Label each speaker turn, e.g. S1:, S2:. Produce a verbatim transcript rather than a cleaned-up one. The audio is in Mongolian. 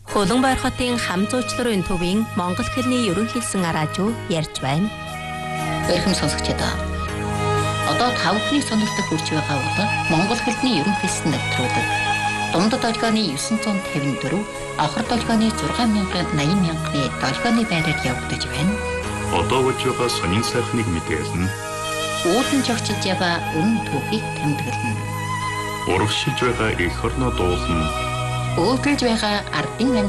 S1: Хөлбөмбөр хотын хам зуучларын төвийн монгол хэлний ерөнхийлсэн радио ярьж байна.
S2: Эрхэм сонсогчдоо. Одоо тав хүний сонирхолтой хүрч байгаа бол монгол хэлний ерөнхийлсэн нэвтрүүлэг. Дундад долгионы дев'ять п'ятдесят четыре, авхар долгионы шесть мянган восемьдесят мянганы долгионы байраар явагдаж байна.
S3: Одоо болж байгаа сонин сайхныг мэдээлнэ.
S2: Уулын жогчилж байгаа өмнө түүхийг тэмдэглэнэ.
S3: Урагшилж байгаа эх орноо дуулна.
S2: Өөдөлж байгаа ардын